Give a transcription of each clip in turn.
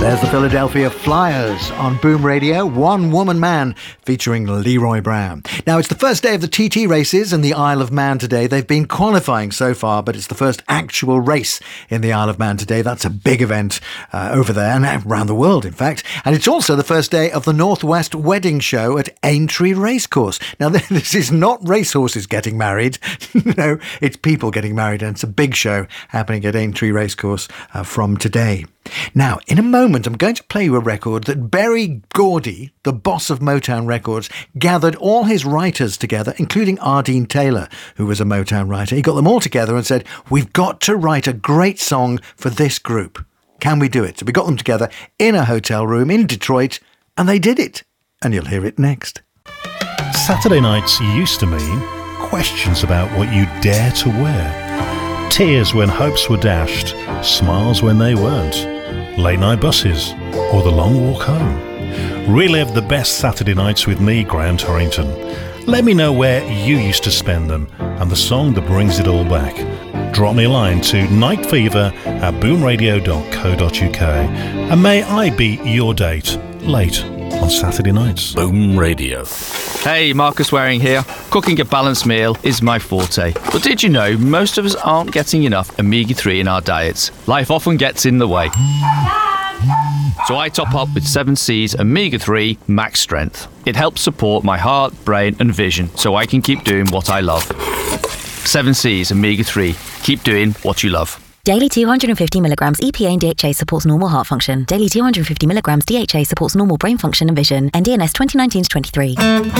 There's the Philadelphia Flyers on Boom Radio, One Woman Man, featuring Leroy Brown. Now, it's the first day of the TT races in the Isle of Man today. They've been qualifying so far, but it's the first actual race in the Isle of Man today. That's a big event over there and around the world, in fact. And it's also the first day of the Northwest Wedding Show at Aintree Racecourse. Now, this is not racehorses getting married. No, it's people getting married, and it's a big show happening at Aintree Racecourse from today. Now, in a moment, I'm going to play you a record that Berry Gordy, the boss of Motown Records, gathered all his writers together, including Ardeen Taylor, who was a Motown writer. He got them all together and said, we've got to write a great song for this group. Can we do it? So we got them together in a hotel room in Detroit, and they did it. And you'll hear it next. Saturday nights used to mean questions about what you dare to wear. Tears when hopes were dashed, smiles when they weren't. Late night buses, or the long walk home. Relive the best Saturday nights with me, Graham Torrington. Let me know where you used to spend them and the song that brings it all back. Drop me a line to nightfever@boomradio.co.uk, and may I be your date late on Saturday nights. Boom Radio. Hey, Marcus Waring here. Cooking a balanced meal is my forte. But did you know most of us aren't getting enough omega-3 in our diets? Life often gets in the way. So I top up with 7C's Omega-3 Max Strength. It helps support my heart, brain and vision so I can keep doing what I love. 7C's Omega-3. Keep doing what you love. Daily 250 milligrams EPA and DHA supports normal heart function. Daily 250 milligrams DHA supports normal brain function and vision. NDNS 2019-23.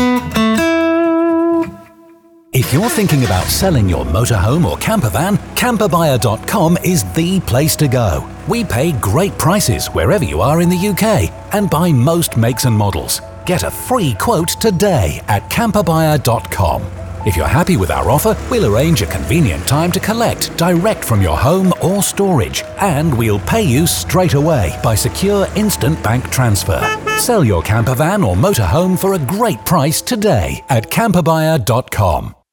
If you're thinking about selling your motorhome or camper van, camperbuyer.com is the place to go. We pay great prices wherever you are in the UK and buy most makes and models. Get a free quote today at camperbuyer.com. If you're happy with our offer, we'll arrange a convenient time to collect direct from your home or storage, and we'll pay you straight away by secure instant bank transfer. Sell your camper van or motorhome for a great price today at camperbuyer.com.